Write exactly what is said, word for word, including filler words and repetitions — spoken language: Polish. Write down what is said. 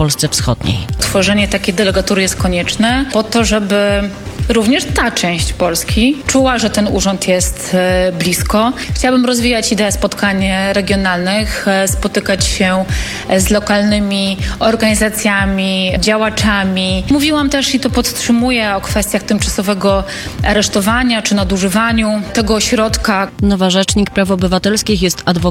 Wielkopolsce Wschodniej. Tworzenie takiej delegatury jest konieczne po to, żeby również ta część Polski czuła, że ten urząd jest blisko. Chciałabym rozwijać ideę spotkań regionalnych, spotykać się z lokalnymi organizacjami, działaczami. Mówiłam też i to podtrzymuję o kwestiach tymczasowego aresztowania czy nadużywaniu tego ośrodka. Nowa rzecznik praw obywatelskich jest adwokatem